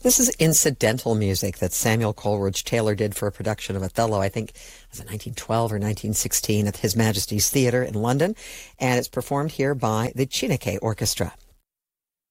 This is incidental music that Samuel Coleridge Taylor did for a production of Othello, I think was it 1912 or 1916 at His Majesty's Theatre in London, and it's performed here by the Chineke Orchestra.